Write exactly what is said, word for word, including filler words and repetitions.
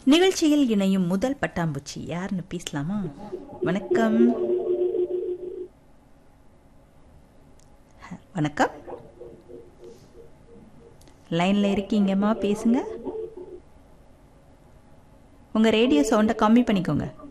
நிகழ்ச்சியில் இணையும் முதல் பட்டாம்பூச்சி யாருன்னு பேசலாமா? வணக்கம். வணக்கம், லைன்ல இருக்கீங்கம்மா, பேசுங்க. உங்க ரேடியோ சவுண்டை கம்மி பண்ணிக்கோங்க.